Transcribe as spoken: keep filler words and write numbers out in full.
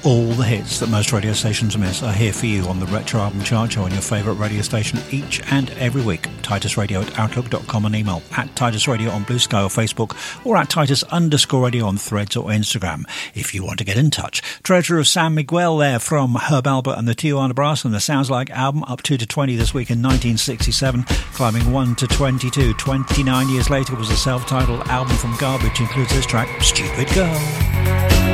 All the hits that most radio stations miss are here for you on the Retro Album Chart Show on your favourite radio station each and every week. Titus Radio at outlook dot com and email at Titus Radio on Blue Sky or Facebook, or at Titus underscore Radio on Threads or Instagram if you want to get in touch. Treasure of San Miguel there from Herb Alpert and the Tijuana Brass and the Sounds Like album, up two to twenty this week in nineteen sixty-seven, climbing one to twenty-two. twenty-nine years later was a self-titled album from Garbage, includes this track, Stupid Girl.